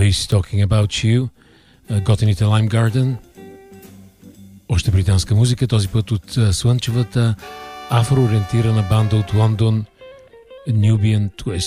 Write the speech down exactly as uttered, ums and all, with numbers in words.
Everybody's Talking About You, готените Lime Garden. Още британска музика, този път от слънчевата афроориентирана банда от Лондон Nubian Twist.